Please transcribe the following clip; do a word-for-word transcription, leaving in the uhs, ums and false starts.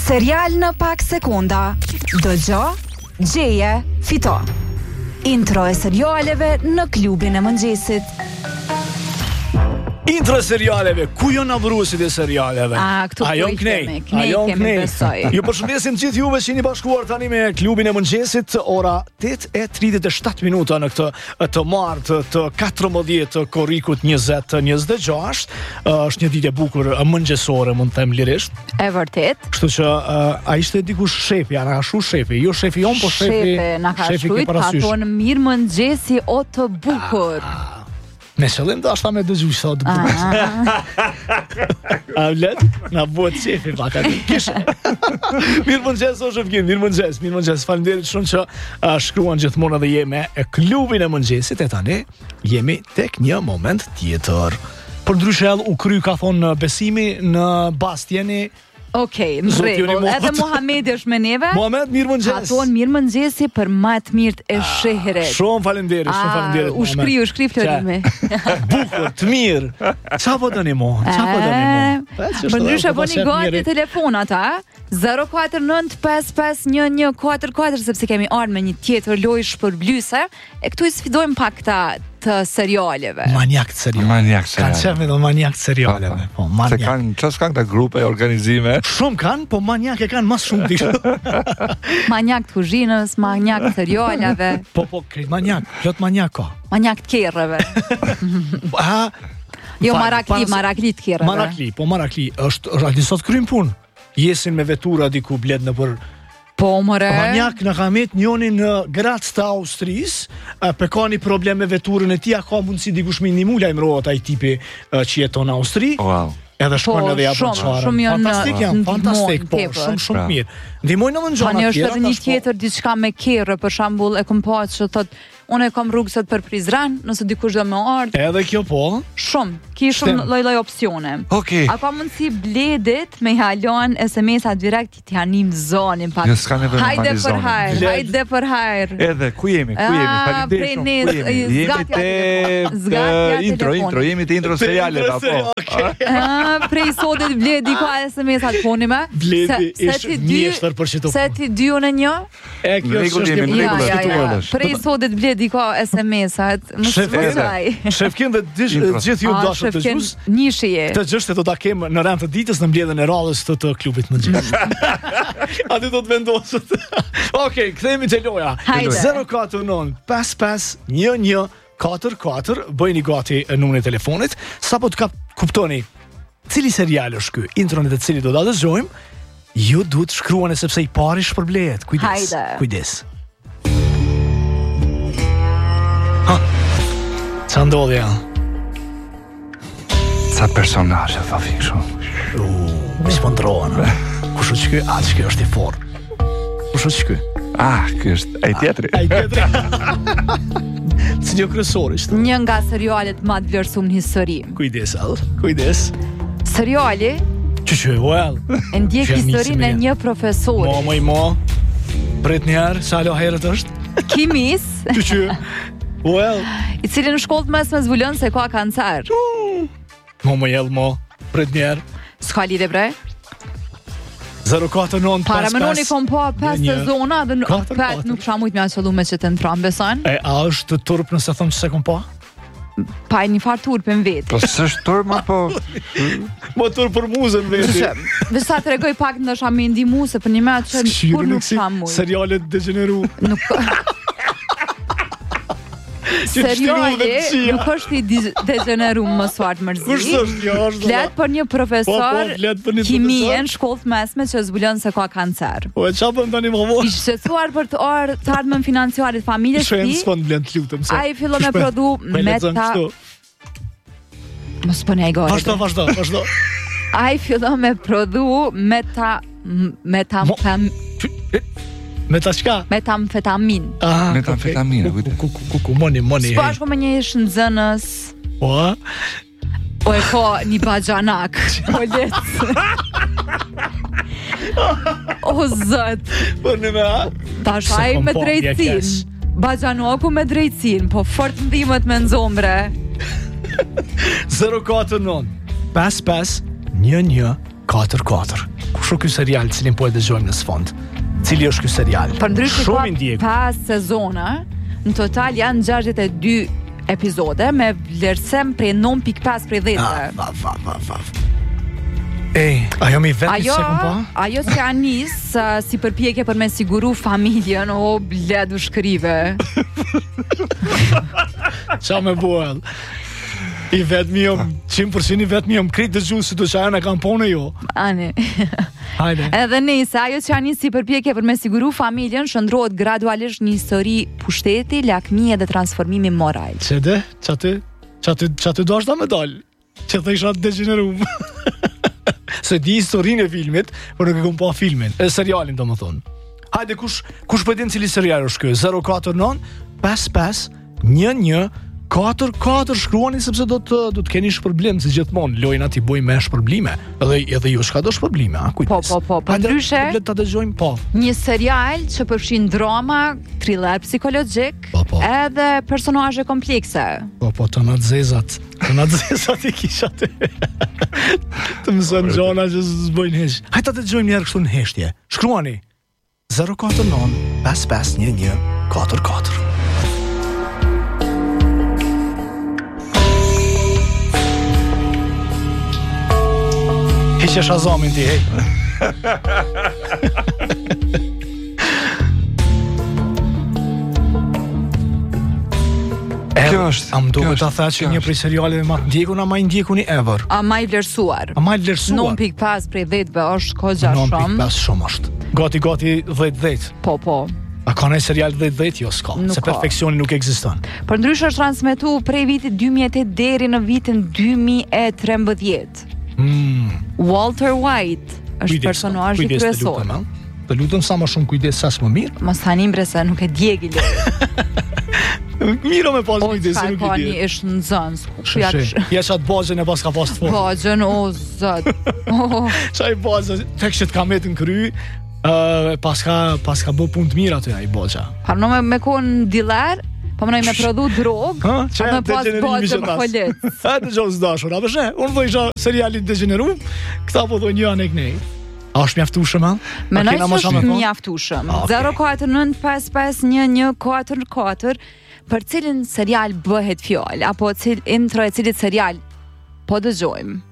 Serial në pak sekonda. Dëgjo, gjeje, fito. Intro e serialeve në klubin e mëngjesit. Intro e serialeve, ku jo navruesit e serialeve? A, këtu A jon knej? A jon knej? Ju përshëndesim gjithë juve që jeni bashkuar tani me klubin e mëngjesit, ora tetë e tridhjet e shtatë minuta në këtë të martë të katërmbëdhjetë të korrikut njëzet njëzet e gjashtë. Është një ditë e bukur mëngjesore, mund të them lirisht. E vërtet. Kështu që uh, a ishte dikush shefi, a na ka shu shefi, jo shefi jon, po shefi. Shefe, na ka shkruajt, ka thonë mirë mëngjesi o të bukur. Ah. Me qëllim të ashta me dëgju sa të bukur. A vlet? Na bëhet qefi paka. Mirë mëngjes o Shefkin, mirë mëngjes, mirë mëngjes. Faleminderit shumë që uh, shkruan gjithmonë edhe jemi e klubin e mëngjesit, e tani jemi tek një moment tjetër. Për ndryshe u kry ka thonë besimi në Bastjeni. Okej, në rregull. Edhe Muhamedi është me neve. Muhamed, mirë mëngjes. Ka thonë mirë mëngjesi për më të mirët e shehret. Shumë faleminderit, shumë faleminderit. U shkri, u shkri Florimi. Bukur, të mirë. Qa po dëni mo? Qa po dëni mo? Për ndryshe po një gati telefonat, a? zero katër nëntë pesë pesë një një katër katër, sepse kemi ardhur me një tjetër lojë shpërblyese. E këtu i sfidojmë pak ta të serialeve. Maniak të serialeve. Maniak serialeve. Kanë qenë do maniak të serialeve. Po, maniak. Se kanë, çfarë kanë këta grupe organizime? Shumë kanë, po maniak e kanë më shumë dikë. Maniak të kuzhinës, maniak të serialeve. Po, po, krejt maniak, plot maniak ka. Maniak të kerreve. Ha, jo, marakli, marakli të kerreve. Marakli, po marakli, është është sot krym punë. Jesin me vetura diku bled në për. Po, mëre. Maniak në kamet njoni në Graz të Austrisë, pe ka një problem me veturën e tij, ka mundësi dikush me indimu lajmërohet ai tipi që jeton në Austri. Wow. Edhe shkon edhe ja bën çfarë. Fantastik janë, fantastik, po, shumë shumë mirë. Ndihmojnë në gjëra tjera. Tani është edhe një tjetër diçka me kerrë, për shembull, e kam pasur që thotë unë e kam rrugë sot për Prizren, nëse dikush do më ardh. Edhe kjo po. Shumë, ki shumë lloj-lloj opsione. Okej. A ka mundësi bledit me halon es em es-a direkt ti anim zonin pak. Jo, s'ka nevojë. Hajde për hajr, hajde për hajr. Edhe ku jemi? Ku jemi? Faleminderit shumë. Ku jemi? Jemi te intro, intro, jemi te intro serialet apo. Prej sotit bledi ka es em es-at poni me. Bledi është mjeshtër për çito. Se ti dy unë një? E kjo është një prej sotit bledi di ka es em es-at, më shfaqaj. Shefkin dhe gjithë ju dashur të gjus. Nishi je. Të gjështë do ta kem në rend të ditës në mbledhjen e radhës të të klubit mëngjesit. Aty do të vendoset. Okej, kthehemi te loja. zero katër nëntë pesë pesë një një katër katër, bëjeni gati numrin e telefonit, sapo të kap kuptoni cili serial është ky, intron e të cilit do ta dëgjojmë. Ju duhet shkruani sepse i pari shpërblehet. Kujdes. Kujdes. Qa ndodhë ja? Ca personazhe fa fikshon. Uuu, mi s'pëndrohen. Kusho që ky? A, që ky është i forë. Kusho që ky? Ah, ky është ai tjetri. Ai tjetri. Si një kryesor ishte. Një nga serialet më të vlerësuar në histori. Kujdes, all. Kujdes. Seriali Që që, well. E ndjek historinë e një profesori. Mo, mo, i mo. Pret njerë, sa alo herët është? Kimis. Që që. Well. I cili në shkollë mes me zvulon se ka kancer. Mo më jelë mo, pret njerë. S'ka lidhe bre? zero katër nëntë pesë pesë. Para më nëni kom po pesë sezona dhe pet nuk shra mujt me aqëllu me që të në tram, beson? E, a është turp nëse thëmë që se kom po? Pa e një farë turp në vetë. Po s'është turp, ma po... Mo turp për muzën vetë. Vësa të regoj pak në shra me ndimu se për një me atë që kur nuk shra mujt. Serialet degeneru. Nuk... Seriali nuk është i degeneruar më suart mërzi. Kush është kjo? Flet për një profesor kimie në shkollë mesme që zbulon se ka kancer. Po e çfarë bën tani më vonë? I shqetësuar për të orë të ardhmen financiare të familjes së tij. Shpend blen të lutem. Ai fillon me produ meta. Mos po ne gojë. Vazhdo, vazhdo, vazhdo. Ai fillon me produ meta metamfetamin. Meta çka? Metamfetamin. Ah, metamfetamin, kujtë. Ku ku ku ku moni moni. S'po me një shëndzënës. Po. O e ka një bajanak. O let. O zot. Po në me a? Ta shaj me drejtsin. Bajanoku me drejtsin, po fort ndimet me nzombre. zero katër nëntë pesë pesë një një katër katër. kështu ky serial cilin po e dëgjojmë në sfond. Cili është ky serial? Përndryshe ka pas sezona, në total janë gjashtëdhjetë e dy epizode me vlerësim prej nëntë pikë pesë prej dhjetë. Va va va va. Ej, ajo mi vetë ajo, se kom pa? Ajo s'ka nis uh, si përpjekje për me siguru familjen, o bledu shkrive. Qa me buel? I vetë mi jom, qind përqind i vetë mi jom kritë dëgju si të qaja në kam pone jo. Ani. Hajde. Edhe nese, ajo që nis si përpjekje për me siguru familjen, shëndrohet gradualisht një histori pushteti, lakmie dhe transformimi moral. Që dhe? Qa ty? Qa ty, qa ty do ashtë da me dalë? Që të isha të degenerum. Se di historinë e filmit, por nuk e kom pa filmin, e serialin do më thonë. Hajde, kush, kush përdin cili serial është kjo? zero katër nëntë pesë pesë një një katër katër shkruani sepse do të do të keni shpërblim si gjithmonë, lojna ti boj me shpërblime. Edhe edhe ju s'ka do shpërblime, a kujdes. Po po po, përndryshe. Le ta dëgjojmë po. Një serial që përfshin drama, thriller psikologjik, po, po. Edhe personazhe komplekse. Po po, të na zezat. Të na zezat i kisha të. Të mëson gjona që s'bojnë heq. Hajde ta dëgjojmë një herë kështu në heshtje. Shkruani zero katër nëntë pesë pesë një një katër katër. Hiqe shazamin ti, hej. Kjo është. Am duhet ta thash që një prej serialeve më të ndjekur, ama i ndjekuni ever. A më i vlerësuar. A më i vlerësuar. nëntë pikë pesë prej dhjetëve është goxha shumë. nëntë pikë pesë shumë është. Gati gati dhjetë dhjetë. Po po. A ka një serial dhjetë dhjetë? Jo, s'ka. Se perfeksioni nuk ekziston. Përndryshe është transmetuar prej vitit dy mijë e tetë deri në vitin dy mijë e trembëdhjetë. Mm. Walter White është personazhi kryesor. Të lutem sa më shumë kujdes sa më mirë. Mos tani mbre se nuk e djegi le. Mirë me pas kujdes, nuk e di. Po tani është në zëns. Ja çat bazën e pas ka pas të fort. Bazën o zot. Çaj bazë, tek që të kamet në kry. Uh, pas ka pas ka bë punë të mira aty ai boxha. Parno me me kon diller, po mënoj me prodhu drog, po me pas boxha polet. Ha të jos dashur, a vësh? Unë do isha seriali degeneruar, këta po thonë një anë kënej. A është mjaftueshëm? Mënoj se është mjaftueshëm. zero katër nëntë pesë pesë një një katër katër për cilin serial bëhet fjalë apo cil intro e cilit serial po dëgjojmë.